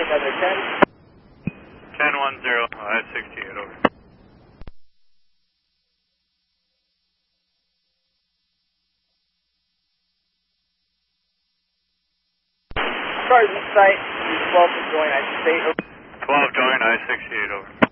another 10. 10-10, I-68, over. Cars in sight, 12 to join I-68, over. 12 join, I-68, over.